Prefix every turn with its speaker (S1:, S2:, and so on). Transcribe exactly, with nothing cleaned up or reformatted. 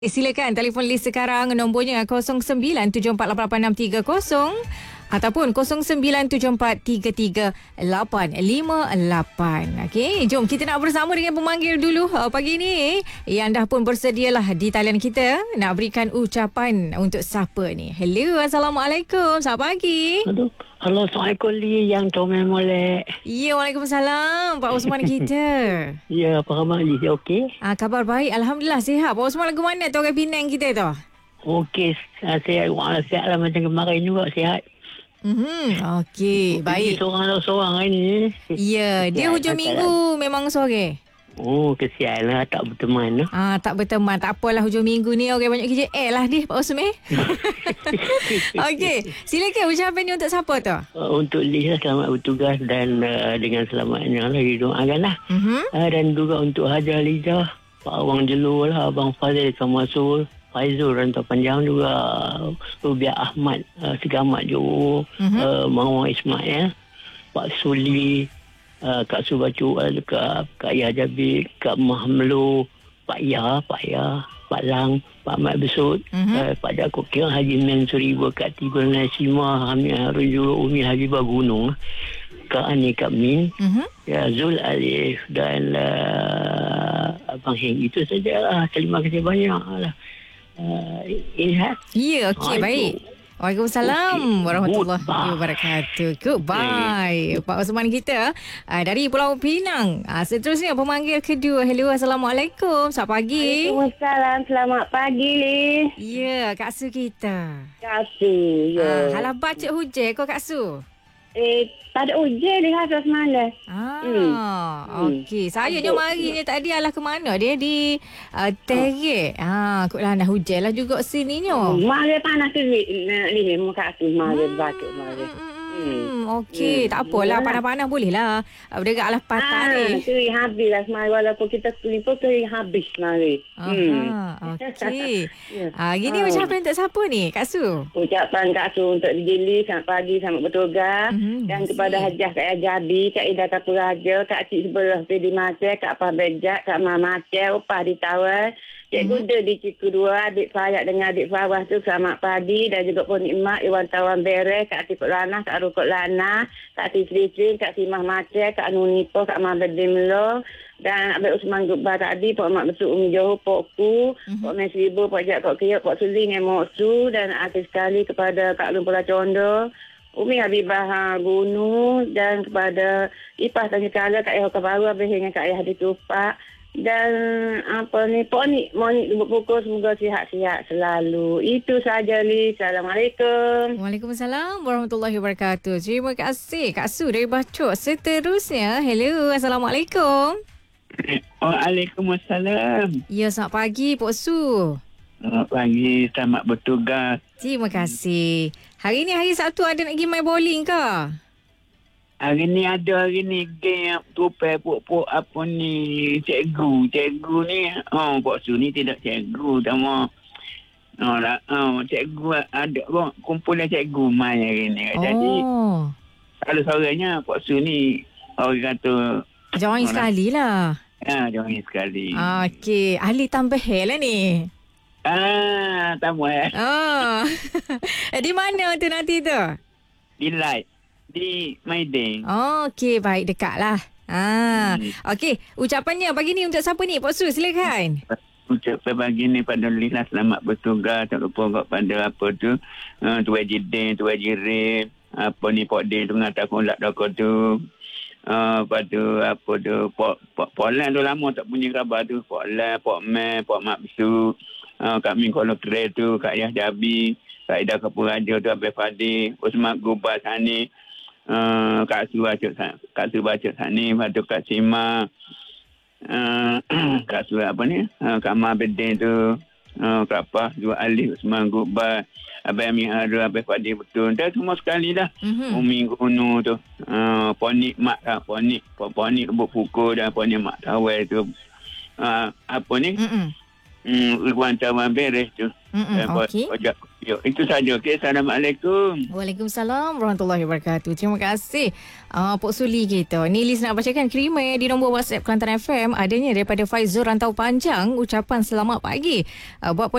S1: Eh, silakan telefon list sekarang, nombornya kosong sembilan tujuh empat lapan lapan enam tiga kosong ataupun kosong sembilan tujuh empat tiga tiga lapan lima lapan. Okey, jom kita nak bersama dengan pemanggil dulu uh, pagi ni. Yang dah pun bersedialah di talian kita nak berikan ucapan untuk siapa ni. Hello, Assalamualaikum. Selamat pagi.
S2: Aduh. Halo, Assalamualaikum Li yang Tomel Molek.
S1: Ya, Waalaikumsalam Pak Osman kita.
S2: Ya, apa khabar Li? Okey?
S1: Ah, kabar baik, Alhamdulillah sihat. Pak Osman lagu mana tu orang Penang kita tu?
S2: Okey, sihat. Sihat lah macam kemarin juga, sihat.
S1: Mhm, okey, baik.
S2: Seorang-seorang hari ni.
S1: Ya, dia hujung minggu memang sore.
S2: Oh, kesian lah tak berteman.
S1: Ah, tak berteman. Tak apalah hujung minggu ni orang banyak kerja eh lah ni Pak Osman. Okey, silakan ucapan ni untuk siapa tu?
S2: Uh, untuk Lee lah, selamat bertugas dan uh, dengan selamatnya lah didoakan lah.
S1: Mhm.
S2: Uh, dan juga untuk Hajar Liza, Pak Awang Jelur lah, Abang Fazil Kamasul, Faizul Rantau Panjang juga, Rubiah Ahmad, uh, Segamat Johor,
S1: Mhm.
S2: uh, Mawang Ismail, Pak Suli, uh, Kak Subacu, uh, Kak, Kak Yah Jabir, Kak Mahmlo, Pak Yah, Pak Yah, Pak Lang, Pak Mat Besut,
S1: Mhm.
S2: uh, Pak Jakob Kira, Haji Mansuri, Kak Tiba Nasima, Hamid Harun Juro, Umi Habibah Gunung, Kak Ani, Kak Min,
S1: Mhm.
S2: ya, Zul Alif dan uh, Abang Heng. Itu sajalah. Terima kasih banyak lah. Uh, Ilham.
S1: Ya, okey,
S2: Ah,
S1: baik.
S2: itu.
S1: Waalaikumsalam
S2: Okey.
S1: warahmatullahi
S2: Goodbye.
S1: wabarakatuh. Goodbye. Pak Osman kita uh, dari Pulau Pinang. Uh, seterusnya pemanggil kedua. Hello, Assalamualaikum. Selamat pagi.
S3: Waalaikumsalam. Selamat pagi, Li.
S1: Ya, Kak Su kita.
S3: Terima kasih. Ya.
S1: Ah, halah bacet hujan kau Kak Su.
S3: Eh, tak ada hujan di khas semalam.
S1: Ah,
S3: Hmm.
S1: okey. Saya
S3: Ada.
S1: ni mari ni tadi alah ke mana? Dia di uh, Terek. Ha, kot lah nak hujan lah juga sininya.
S3: Mari panas tu, Li. Li, muka aku. Mari baca, mari.
S1: Hmm, okey.
S3: Hmm.
S1: Tak apalah,
S3: Yalah.
S1: panas-panas boleh lah. Berdekat alas patah
S3: Ah,
S1: ni.
S3: kering habis lah semalam. Walaupun kita kering pun kering habis mari.
S1: Aha, okey.
S3: Ya.
S1: Ah, gini
S3: Ah.
S1: ucapan untuk siapa ni, Kak Su?
S3: Ucapan Kak Su untuk Dili, selamat pagi, selamat bertugas.
S1: Mhm,
S3: Dan
S1: terima
S3: kepada
S1: kasih.
S3: Hajah Kak Jabi, Kak Ida Kapuraja, Kak Cik Sebelah Pedi Macet, Kak Pah Bejak, Kak Mama Macet, Upah di Tawar, Cik
S1: Mhm.
S3: Guda di Ciku dua, adik Fayak dengan adik Fawah tu selamat pagi. Dan juga pun Nikmat, Iwan Tawan Beres, Kak Tikut Lana, Kak Rukut Lana, Kak Tisri Sri, Kak Simah Macet, Kak Nunipo, Kak Mabedin Melo. Dan Abang Usman Gubbar tadi, Pak Mak Besuk Umi Johor, Pak Ku,
S1: Mhm.
S3: Pak Mes Ribu, Pak Jak Kok Kiyok, Pak Suli, Nemo Su. Dan akhir sekali kepada Kak Lumpur Condo, Umi Habibah Gunung. Dan kepada Ipah Tanya Kala, Kak Yahya Baru, Abang dengan Kak Yahya Tupak. Dan apa ni, Ponik, Monik Lubuk Pukul, semoga sihat-sihat selalu. Itu saja, Li. Assalamualaikum.
S1: Waalaikumsalam warahmatullahi wabarakatuh. Terima kasih Kak Su dari Bacok. Seterusnya, hello, Assalamualaikum.
S2: Waalaikumsalam.
S1: Ya, selamat pagi Pak Su.
S2: Selamat pagi, selamat bertugas.
S1: Terima kasih. Hari ni hari Sabtu ada nak pergi main bowling ke?
S2: Hari ni ada hari ni game tupai pok-pok apa ni cikgu. Cikgu ni, oh Pak Su ni tidak cikgu sama. Oh, lah, oh cikgu ada oh, kumpulan cikgu main hari ni. Jadi
S1: Oh,
S2: kalau sorenya Pak Su ni orang kata
S1: join
S2: Oh,
S1: sekali lah.
S2: ah jangan sekali.
S1: Okey, ahli tambah lah ni.
S2: Ah, tamu eh.
S1: Oh. Di mana tu nanti tu?
S2: Di light di Maiding.
S1: Okey, baik dekat lah. Ah,
S2: Hmm.
S1: okey. Ucapannya pagi ni untuk siapa ni? Pak Su, silakan.
S2: Ucapan pagi ni pada Lila selamat bertugas. Tak lupa kepada apa tu uh, Tuan Jidin, Tuan Jirin, apa ni Pok Din tu mengatakan kulak doko tu. Uh, pada apa tu Pok Pok Polan tu lama tak punya khabar tu. Pok Lan, Pok Man, Pok Mak Besu, uh, Kak Min Kolok Kere tu, Kak Yah Jabi, Kak Ida Kapuraja tu, Abang Fadi, Usman Gubbar Sani, uh, Kak Su Bacot Kak Su Bacot Sani, lepas tu Kak Sima, uh, Kak Su apa ni, uh, Kak Ma Bedin tu, uh, Kak Pah, Zul Alif, Usman Gubbar, Abang Amin Haru, Abang Fadi betul. Dah semua sekali dah.
S1: Mhm.
S2: Umi Gunung tu. Uh, Ponik Mak lah. Ponik. Ponik Lubuk Pukul dan Ponik Mak Tawai tu. Uh, apa ni?
S1: Mm-mm.
S2: Hmm, Iwan Tawan Beres tu.
S1: Mm-mm,
S2: Eh, buat-
S1: okey.
S2: buat- Yo, itu saja. Okey, Assalamualaikum.
S1: Waalaikumsalam warahmatullahi wabarakatuh. Terima kasih uh, Pok Suli kita. Ni Liz nak bacakan krima di nombor WhatsApp Kelantan F M adanya daripada Faizul Rantau Panjang, ucapan selamat pagi. Uh, buat